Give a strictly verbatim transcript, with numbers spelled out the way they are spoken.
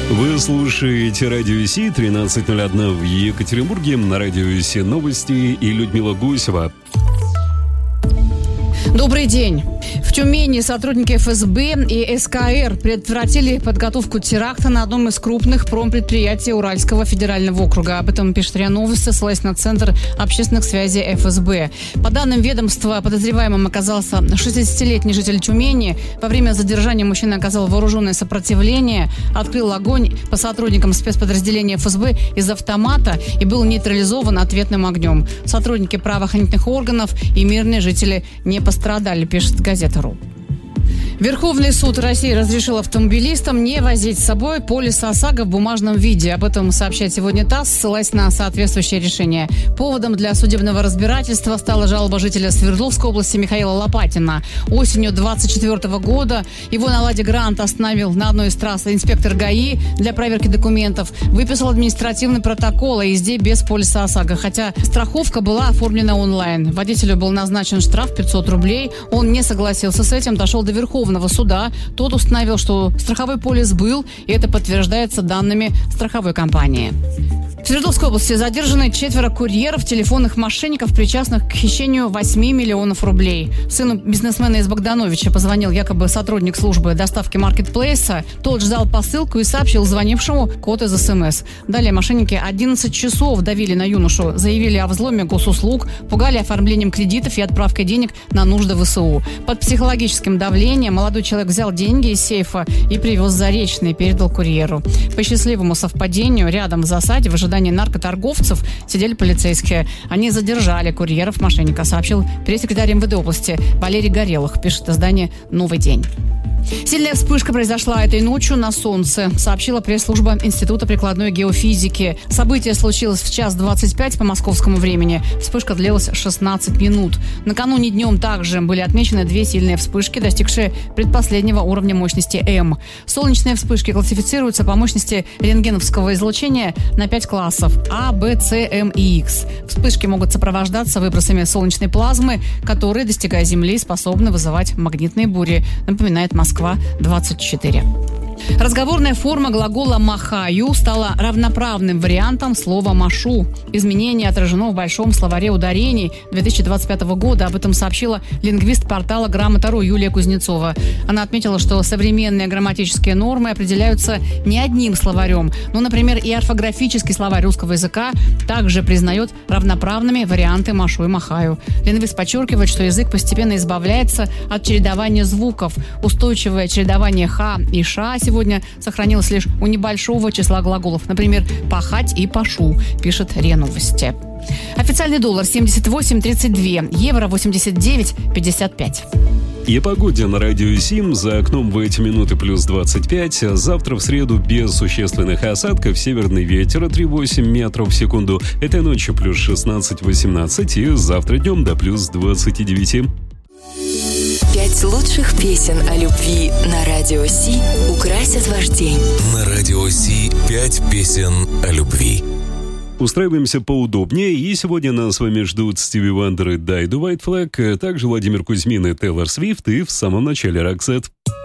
Вы слушаете Радио Си, тринадцать ноль один в Екатеринбурге, на Радио Си новости и Людмила Гусева. Добрый день. В Тюмени сотрудники эф эс бэ и эс ка эр предотвратили подготовку теракта на одном из крупных промпредприятий Уральского федерального округа. Об этом пишет РИА Новости, ссылаясь на Центр общественных связей эф эс бэ. По данным ведомства, подозреваемым оказался шестидесятилетний житель Тюмени. Во время задержания мужчина оказал вооруженное сопротивление, открыл огонь по сотрудникам спецподразделения эф эс бэ из автомата и был нейтрализован ответным огнем. Сотрудники правоохранительных органов и мирные жители не пострадали, пишет газета.ру. Верховный суд России разрешил автомобилистам не возить с собой полис ОСАГО в бумажном виде. Об этом сообщает сегодня ТАСС, ссылаясь на соответствующее решение. Поводом для судебного разбирательства стала жалоба жителя Свердловской области Михаила Лопатина. Осенью двадцать четвёртого года его на «Ладе Грант» остановил на одной из трасс инспектор ГАИ для проверки документов. Выписал административный протокол о езде без полиса ОСАГО, хотя страховка была оформлена онлайн. Водителю был назначен штраф пятьсот рублей. Он не согласился с этим, дошел до Верховного суда. Тот установил, что страховой полис был, и это подтверждается данными страховой компании. В Свердловской области задержаны четверо курьеров, телефонных мошенников, причастных к хищению восьми миллионов рублей. Сыну бизнесмена из Богдановича позвонил якобы сотрудник службы доставки маркетплейса. Тот ждал посылку и сообщил звонившему код из эс эм эс. Далее мошенники одиннадцать часов давили на юношу, заявили о взломе госуслуг, пугали оформлением кредитов и отправкой денег на нужды вэ эс у. Под психологическим давлением молодой человек взял деньги из сейфа и привез в Заречный и передал курьеру. По счастливому совпадению, рядом в засаде в ожидании наркоторговцев сидели полицейские. Они задержали курьеров мошенника, сообщил пресс-секретарь эм вэ дэ области Валерий Горелых, пишет издание «Новый день». Сильная вспышка произошла этой ночью на Солнце, сообщила пресс-служба Института прикладной геофизики. Событие случилось в час двадцать пять по московскому времени. Вспышка длилась шестнадцать минут. Накануне днем также были отмечены две сильные вспышки, достигшие предпоследнего уровня мощности М. Солнечные вспышки классифицируются по мощности рентгеновского излучения на пять классов А, Б, С, М и Х. Вспышки могут сопровождаться выбросами солнечной плазмы, которые, достигая Земли, способны вызывать магнитные бури, напоминает Москва двадцать четыре. Разговорная форма глагола «махаю» стала равноправным вариантом слова «машу». Изменение отражено в Большом словаре ударений две тысячи двадцать пятого года. Об этом сообщила лингвист портала «Грамота.ру» Юлия Кузнецова. Она отметила, что современные грамматические нормы определяются не одним словарем. Ну, например, и орфографический словарь русского языка также признает равноправными варианты «машу» и «махаю». Лингвист подчеркивает, что язык постепенно избавляется от чередования звуков. Устойчивое чередование «ха» и «ша» сегодня сохранилось лишь у небольшого числа глаголов. Например, «пахать» и «пашу», пишет РИА Новости. Официальный доллар семьдесят восемь тридцать два, евро восемьдесят девять пятьдесят пять. И о погоде на Радио Сим. За окном в эти минуты плюс двадцать пять. Завтра в среду без существенных осадков. Северный ветер от три целых восемь десятых метров в секунду. Этой ночью плюс шестнадцать восемнадцать. И завтра днем до плюс двадцать девять. Пять лучших песен о любви на Радио Си украсят ваш день. На Радио Си пять песен о любви. Устраиваемся поудобнее, и сегодня нас с вами ждут Стиви Вандер и Дайду White Flag, также Владимир Кузьмин и Тейлор Свифт, и в самом начале Роксет.